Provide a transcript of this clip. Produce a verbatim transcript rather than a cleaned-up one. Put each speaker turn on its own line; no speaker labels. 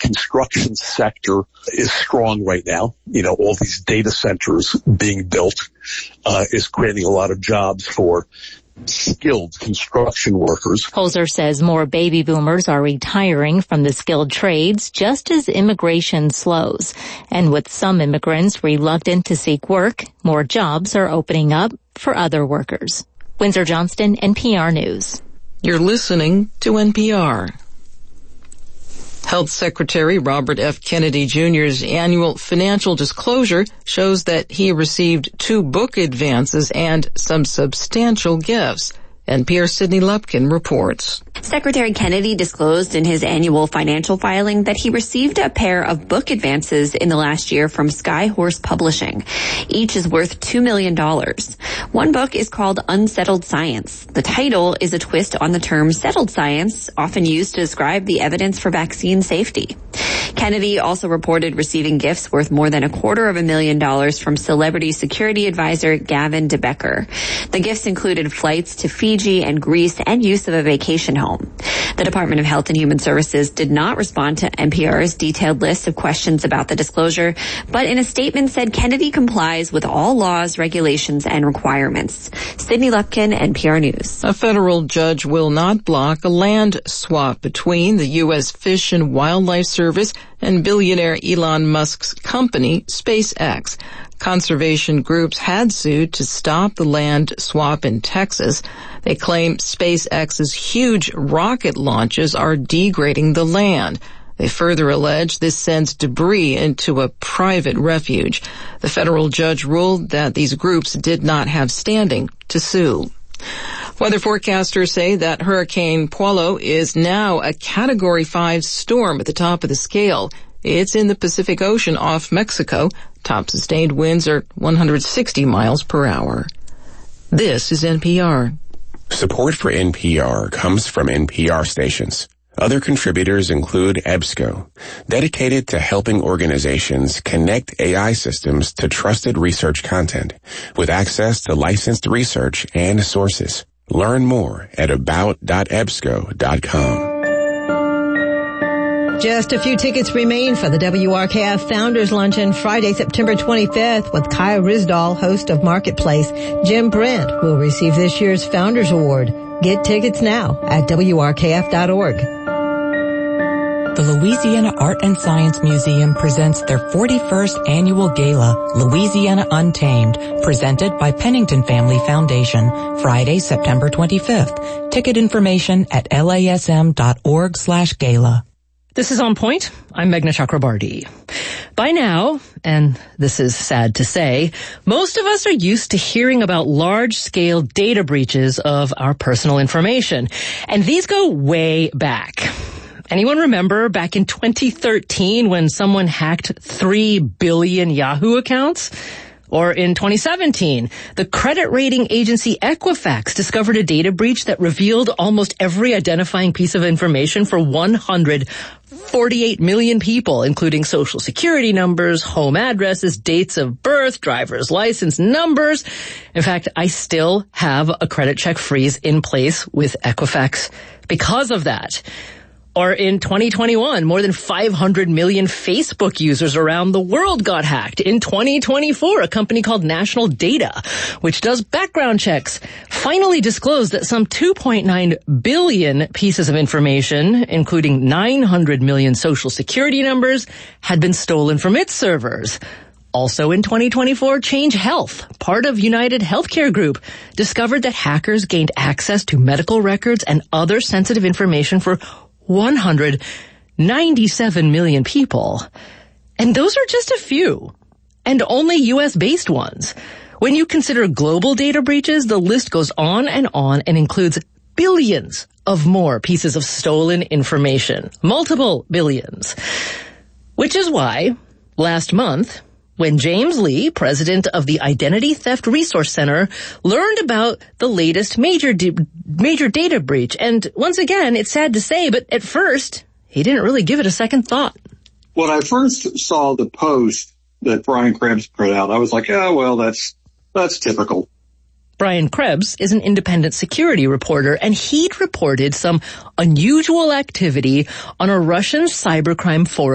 construction sector is strong right now. You know, all these data centers being built uh, is creating a lot of jobs for skilled construction workers.
Holzer says more baby boomers are retiring from the skilled trades just as immigration slows. And with some immigrants reluctant to seek work, more jobs are opening up for other workers. Windsor Johnston, N P R News.
You're listening to N P R. Health Secretary Robert F. Kennedy Junior's annual financial disclosure shows that he received two book advances and some substantial gifts. N P R's Sydney Lupkin reports.
Secretary Kennedy disclosed in his annual financial filing that he received a pair of book advances in the last year from Skyhorse Publishing. Each is worth two million dollars. One book is called Unsettled Science. The title is a twist on the term settled science, often used to describe the evidence for vaccine safety. Kennedy also reported receiving gifts worth more than a quarter of a million dollars from celebrity security advisor Gavin DeBecker. The gifts included flights to Fiji and Greece and use of a vacation home. The Department of Health and Human Services did not respond to N P R's detailed list of questions about the disclosure, but in a statement said Kennedy complies with all laws, regulations, and requirements. Sydney Lupkin, N P R News.
A federal judge will not block a land swap between the U S Fish and Wildlife Service and billionaire Elon Musk's company, SpaceX. Conservation groups had sued to stop the land swap in Texas. They claim SpaceX's huge rocket launches are degrading the land. They further allege this sends debris into a private refuge. The federal judge ruled that these groups did not have standing to sue. Weather forecasters say that Hurricane Paulo is now a Category five storm at the top of the scale. It's in the Pacific Ocean off Mexico. Top sustained winds are one hundred sixty miles per hour. This is N P R.
Support for N P R comes from N P R stations. Other contributors include EBSCO, dedicated to helping organizations connect A I systems to trusted research content with access to licensed research and sources. Learn more at about dot ebsco dot com.
Just a few tickets remain for the W R K F Founders Luncheon Friday, September twenty-fifth with Kaya Rizdal, host of Marketplace. Jim Brent will receive this year's Founders Award. Get tickets now at W R K F dot org.
The Louisiana Art and Science Museum presents their forty-first annual gala, Louisiana Untamed, presented by Pennington Family Foundation, Friday, September twenty-fifth. Ticket information at L A S M dot org slash gala.
This is On Point. I'm Meghna Chakrabarti. By now, and this is sad to say, most of us are used to hearing about large-scale data breaches of our personal information. And these go way back. Anyone remember back in twenty thirteen when someone hacked three billion Yahoo accounts? Or in twenty seventeen, the credit rating agency Equifax discovered a data breach that revealed almost every identifying piece of information for one hundred forty-eight million people, including social security numbers, home addresses, dates of birth, driver's license numbers. In fact, I still have a credit check freeze in place with Equifax because of that. Or in twenty twenty-one, more than five hundred million Facebook users around the world got hacked. In twenty twenty-four, a company called National Data, which does background checks, finally disclosed that some two point nine billion pieces of information, including nine hundred million social security numbers, had been stolen from its servers. Also in twenty twenty-four, Change Health, part of United Healthcare Group, discovered that hackers gained access to medical records and other sensitive information for one hundred ninety-seven million people. And those are just a few, and only U S-based ones. When you consider global data breaches, the list goes on and on and includes billions of more pieces of stolen information. Multiple billions. Which is why, last month, when James Lee, president of the Identity Theft Resource Center, learned about the latest major di- major data breach. And once again, it's sad to say, but at first, he didn't really give it a second thought.
When I first saw the post that Brian Krebs put out, I was like, oh, well, that's that's typical.
Brian Krebs is an independent security reporter, and he'd reported some unusual activity on a Russian cybercrime forum